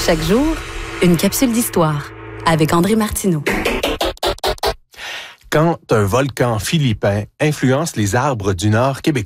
Chaque jour, une capsule d'histoire avec André Martineau. Quand un volcan philippin influence les arbres du Nord québécois,